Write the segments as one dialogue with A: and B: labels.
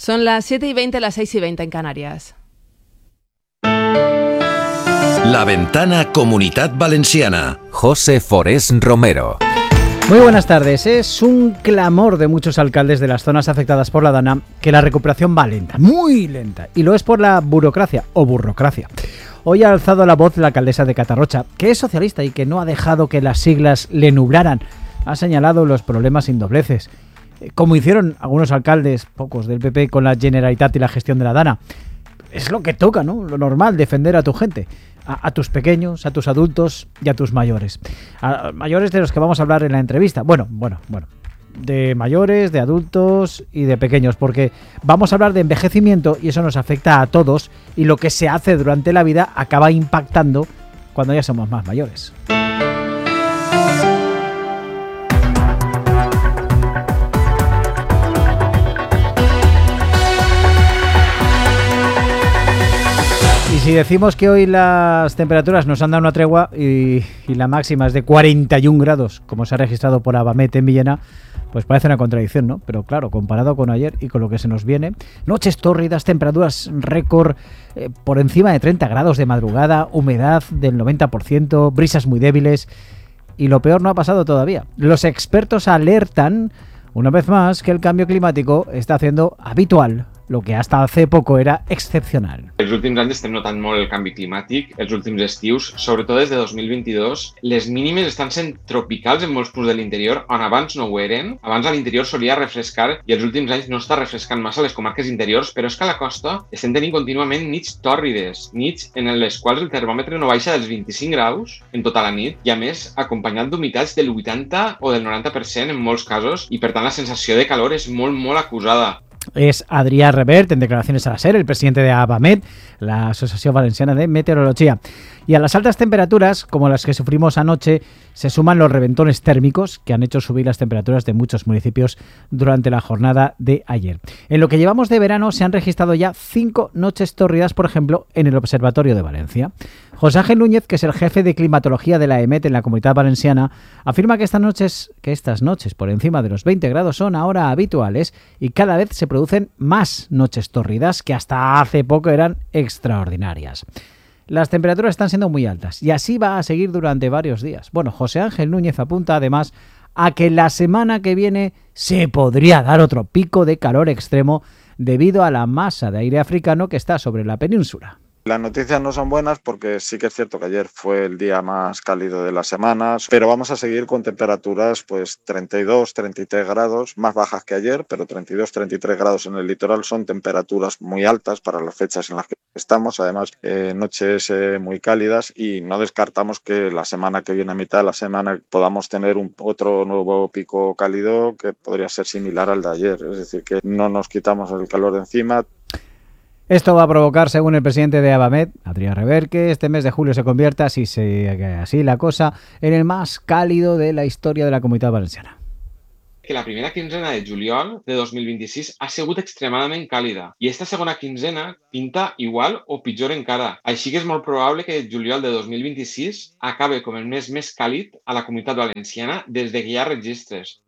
A: Son las 7:20, las 6:20 en Canarias.
B: La Ventana Comunitat Valenciana.
C: José Forés Romero.
D: Muy buenas tardes. Es un clamor de muchos alcaldes de las zonas afectadas por la Dana que la recuperación va lenta, muy lenta, y lo es por la burocracia o burrocracia. Hoy ha alzado la voz la alcaldesa de Catarrocha, que es socialista y que no ha dejado que las siglas le nublaran. Ha señalado los problemas sin dobleces, como hicieron algunos alcaldes, pocos del PP, con la Generalitat y la gestión de la Dana. Es lo que toca, ¿no? Lo normal, defender a tu gente, a tus pequeños, a tus adultos y a tus mayores. A mayores de los que vamos a hablar en la entrevista. Bueno. De mayores, de adultos y de pequeños, porque vamos a hablar de envejecimiento y eso nos afecta a todos, y lo que se hace durante la vida acaba impactando cuando ya somos más mayores. Y si decimos que hoy las temperaturas nos han dado una tregua y la máxima es de 41 grados, como se ha registrado por Abamet en Villena, pues parece una contradicción, ¿no? Pero claro, comparado con ayer y con lo que se nos viene, noches tórridas, temperaturas récord, por encima de 30 grados de madrugada, humedad del 90%, brisas muy débiles, y lo peor no ha pasado todavía. Los expertos alertan, una vez más, que el cambio climático está haciendo habitual lo que hasta hace poco era excepcional.
E: Els últims anys estem notant molt el canvi climàtic, els últims estius, sobretot des de 2022. Les mínimes estan sent tropicals en molts punts de l'interior, on abans no ho eren. Abans a l'interior solia refrescar i els últims anys no està refrescant massa les comarques interiors, però és que a la costa estem tenint contínuament nits tòrrides, nits en les quals el termòmetre no baixa dels 25 graus en tota la nit, i a més acompanyat d'humitats del 80 o del 90% en molts casos, i per tant la sensació de calor és molt, molt acusada.
D: Es Adrià Revert, en declaraciones a la SER, el presidente de Abamet, la Asociación Valenciana de Meteorología. Y a las altas temperaturas, como las que sufrimos anoche, se suman los reventones térmicos que han hecho subir las temperaturas de muchos municipios durante la jornada de ayer. En lo que llevamos de verano se han registrado ya 5 noches tórridas, por ejemplo, en el Observatorio de Valencia. José Ángel Núñez, que es el jefe de climatología de la EMET en la Comunidad Valenciana, afirma que estas noches por encima de los 20 grados son ahora habituales y cada vez se producen más noches tórridas que hasta hace poco eran extraordinarias. Las temperaturas están siendo muy altas y así va a seguir durante varios días. Bueno, José Ángel Núñez apunta además a que la semana que viene se podría dar otro pico de calor extremo debido a la masa de aire africano que está sobre la península.
F: Las noticias no son buenas porque sí que es cierto que ayer fue el día más cálido de la semana, pero vamos a seguir con temperaturas pues 32, 33 grados, más bajas que ayer, pero 32, 33 grados en el litoral son temperaturas muy altas para las fechas en las que estamos, además noches muy cálidas, y no descartamos que la semana que viene, a mitad de la semana, podamos tener otro nuevo pico cálido que podría ser similar al de ayer, es decir, que no nos quitamos el calor de encima.
D: Esto va a provocar, según el presidente de Abamet, Adrià Revert, que este mes de julio se convierta, si así la cosa, en el más cálido de la historia de la Comunitat Valenciana.
E: Que la primera quinzena de juliol de 2026 ha sigut extremadament càlida i esta segona quinzena pinta igual o pitjor encara. Així que és molt probable que el juliol de 2026 acabe com el mes més càlid a la Comunitat Valenciana des de que hi ha registres.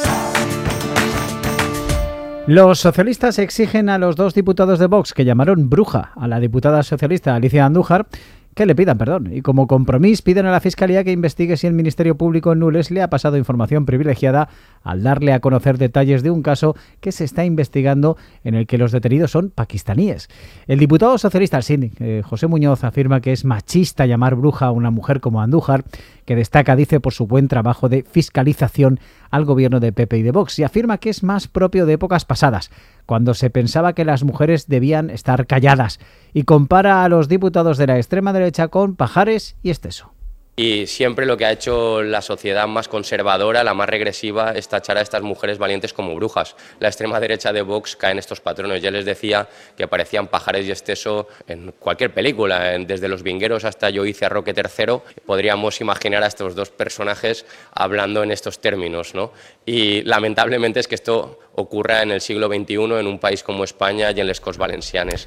D: Los socialistas exigen a los 2 diputados de Vox que llamaron bruja a la diputada socialista Alicia Andújar que le pidan perdón, y como compromiso piden a la Fiscalía que investigue si el Ministerio Público en Nules le ha pasado información privilegiada al darle a conocer detalles de un caso que se está investigando en el que los detenidos son pakistaníes. El diputado socialista, el síndic, José Muñoz, afirma que es machista llamar bruja a una mujer como Andújar, que destaca, dice, por su buen trabajo de fiscalización al gobierno de PP y de Vox, y afirma que es más propio de épocas pasadas, cuando se pensaba que las mujeres debían estar calladas, y compara a los diputados de la extrema derecha con Pajares y Esteso.
G: Y siempre lo que ha hecho la sociedad más conservadora, la más regresiva, es tachar a estas mujeres valientes como brujas. La extrema derecha de Vox cae en estos patrones. Ya les decía que parecían Pajares y Esteso en cualquier película, desde Los Vingueros hasta Yo hice a Roque III. Podríamos imaginar a estos dos personajes hablando en estos términos, ¿no? Y lamentablemente es que esto ocurra en el siglo XXI en un país como España y en les Corts Valencianes.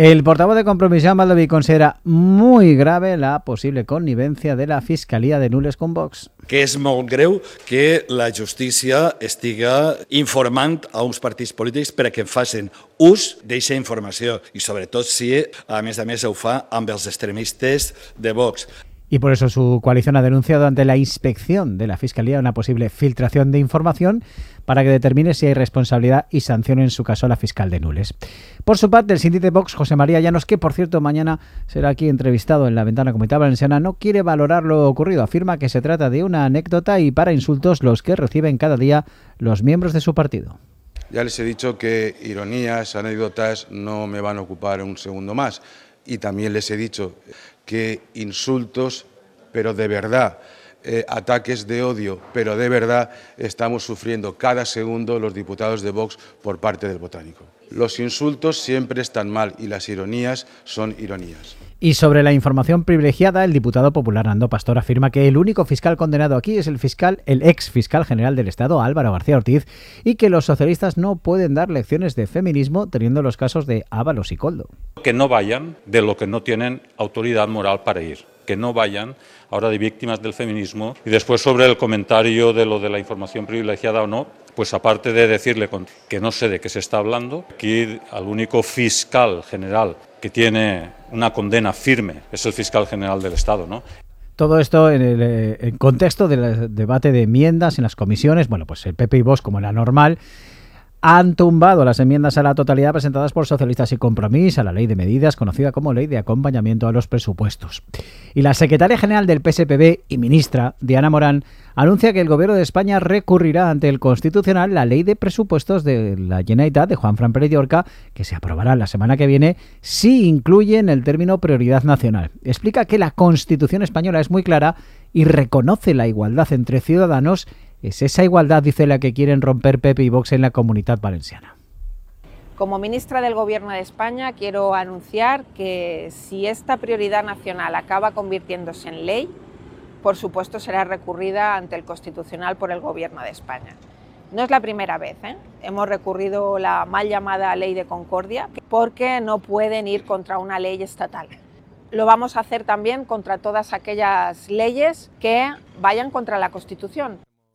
D: El portavoz de Compromís, Joan Baldoví, considera muy grave la posible connivencia de la Fiscalia de Nules con Vox.
H: Que és molt greu que la justícia estiga informant a uns partits polítics perquè facin ús d'aquesta informació i sobretot si, a més, ho fa amb els extremistes de Vox.
D: Y por eso su coalición ha denunciado ante la inspección de la Fiscalía una posible filtración de información para que determine si hay responsabilidad y sanción en su caso a la fiscal de Nules. Por su parte, el síndic de Vox, José María Llanos, que por cierto mañana será aquí entrevistado en La Ventana Comunidad Valenciana, no quiere valorar lo ocurrido. Afirma que se trata de una anécdota y para insultos los que reciben cada día los miembros de su partido.
I: Ya les he dicho que ironías, anécdotas no me van a ocupar un segundo más. Y también les he dicho que insultos, pero de verdad, ataques de odio, pero de verdad, estamos sufriendo cada segundo los diputados de Vox por parte del Botánico. Los insultos siempre están mal y las ironías son ironías.
D: Y sobre la información privilegiada, el diputado popular Nando Pastor afirma que el único fiscal condenado aquí es el ex fiscal general del Estado, Álvaro García Ortiz, y que los socialistas no pueden dar lecciones de feminismo teniendo los casos de Ábalos y Koldo.
J: Que no vayan de lo que no tienen autoridad moral para ir, que no vayan ahora de víctimas del feminismo. Y después sobre el comentario de lo de la información privilegiada o no, pues aparte de decirle que no sé de qué se está hablando, aquí al único fiscal general que tiene una condena firme es el fiscal general del Estado, ¿no?
D: Todo esto en el contexto del debate de enmiendas en las comisiones. Bueno, pues el PP y Vox, como era normal, han tumbado las enmiendas a la totalidad presentadas por Socialistas y Compromís a la Ley de Medidas, conocida como Ley de Acompañamiento a los Presupuestos. Y la secretaria general del PSPB y ministra, Diana Morán, anuncia que el Gobierno de España recurrirá ante el Constitucional la Ley de Presupuestos de la Generalitat de Juanfran Pérez Llorca, que se aprobará la semana que viene, si incluyen el término prioridad nacional. Explica que la Constitución española es muy clara y reconoce la igualdad entre ciudadanos. Es esa igualdad, dice, la que quieren romper PP y Vox en la Comunidad Valenciana.
K: Como ministra del Gobierno de España quiero anunciar que si esta prioridad nacional acaba convirtiéndose en ley, por supuesto será recurrida ante el Constitucional por el Gobierno de España. No es la primera vez, hemos recurrido la mal llamada Ley de Concordia porque no pueden ir contra una ley estatal. Lo vamos a hacer también contra todas aquellas leyes que vayan contra la Constitución.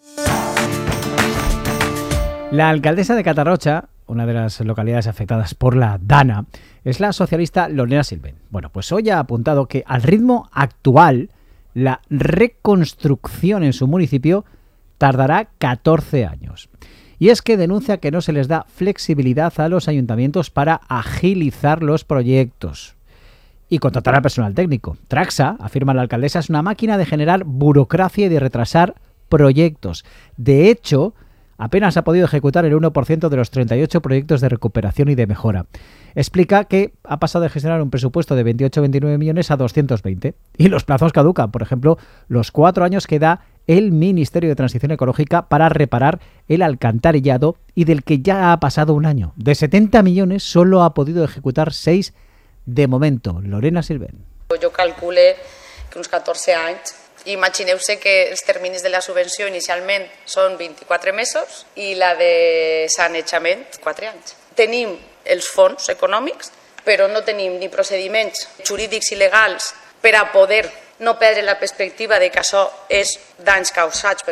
D: La alcaldesa de Catarrocha, una de las localidades afectadas por la DANA, es la socialista Lorena Silven. Bueno, pues hoy ha apuntado que al ritmo actual la reconstrucción en su municipio tardará 14 años. Y es que denuncia que no se les da flexibilidad a los ayuntamientos para agilizar los proyectos y contratar al personal técnico. Traxa, afirma la alcaldesa, es una máquina de generar burocracia y de retrasar proyectos. De hecho, apenas ha podido ejecutar el 1% de los 38 proyectos de recuperación y de mejora. Explica que ha pasado de gestionar un presupuesto de 28-29 millones a 220. Y los plazos caducan. Por ejemplo, los 4 años que da el Ministerio de Transición Ecológica para reparar el alcantarillado y del que ya ha pasado un año. De 70 millones solo ha podido ejecutar 6 de momento. Lorena Silven.
L: Jo calcule que uns 14 anys. Imagineu-se que els terminis de la subvenció inicialment són 24 mesos i la de sanejament 4 anys. Tenim els fons econòmics, però no tenim ni procediments jurídics i legals per a poder no perdre la perspectiva de que això és danys causats per